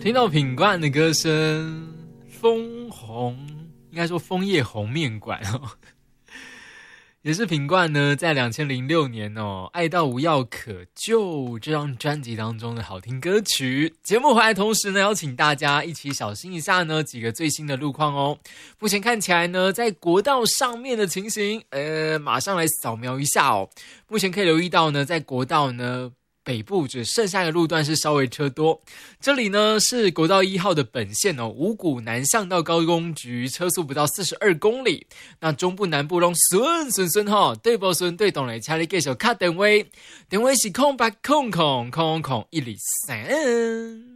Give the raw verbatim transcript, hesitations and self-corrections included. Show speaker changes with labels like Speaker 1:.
Speaker 1: 听到品冠的歌声，枫红，应该说枫叶红面馆哦，也是品冠呢在二零零六年哦，爱到无药可救这张专辑当中的好听歌曲。节目回来同时呢，邀请大家一起小心一下呢几个最新的路况哦。目前看起来呢，在国道上面的情形，呃，马上来扫描一下哦。目前可以留意到呢，在国道呢北部只剩下一个路段是稍微车多，这里呢是国道一号的本线哦，五股南向到高工局，车速不到四十二公里。那中部南部拢顺顺顺哈，对不顺对动来，请你继续卡电话，电话是空八空空空空一二三。